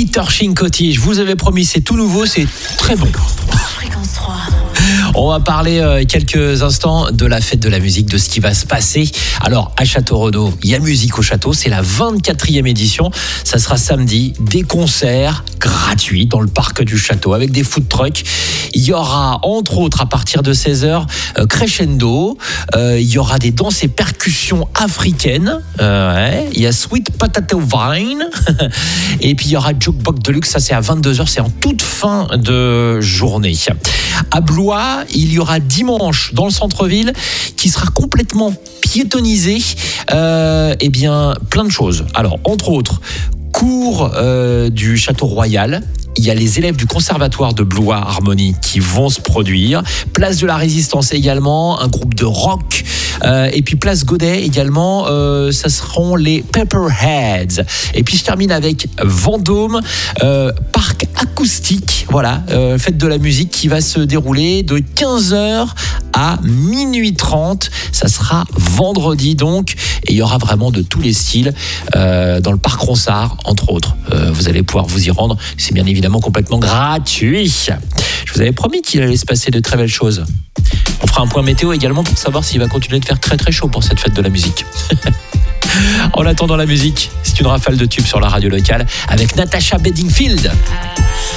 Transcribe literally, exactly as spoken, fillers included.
Peter Chincotti, je vous avais promis, c'est tout nouveau, c'est très bon. Fréquence trois. On va parler euh, quelques instants de la fête de la musique, de ce qui va se passer. Alors, à Château-Renaud, il y a musique au château, c'est la vingt-quatrième édition. Ça sera samedi, des concerts gratuits dans le parc du château avec des food trucks. Il y aura, entre autres, à partir de seize heures, euh, crescendo. Euh, il y aura des danses et percussions africaines. Euh, ouais. Il y a Sweet Potato Vine. Et puis, il y aura Jukebox Deluxe. Ça, c'est à vingt-deux heures. C'est en toute fin de journée. À Blois, il y aura dimanche dans le centre-ville qui sera complètement piétonnisé. Euh, eh bien, plein de choses. Alors, entre autres, cours euh, du Château Royal. Il y a les élèves du conservatoire de Blois Harmonie qui vont se produire. Place de la Résistance également, un groupe de rock. Euh, et puis Place Godet également, euh, ça seront les Pepperheads. Et puis je termine avec Vendôme, euh, parc acoustique. Voilà, euh, fête de la musique qui va se dérouler de quinze heures à minuit trente. Ça sera vendredi donc. Et il y aura vraiment de tous les styles euh, dans le parc Ronsard, entre autres. Euh, vous allez pouvoir vous y rendre. C'est bien évidemment complètement gratuit. Je vous avais promis qu'il allait se passer de très belles choses. On fera un point météo également pour savoir s'il va continuer de faire très très chaud pour cette fête de la musique. En attendant la musique, c'est une rafale de tubes sur la radio locale avec Natasha Bedingfield.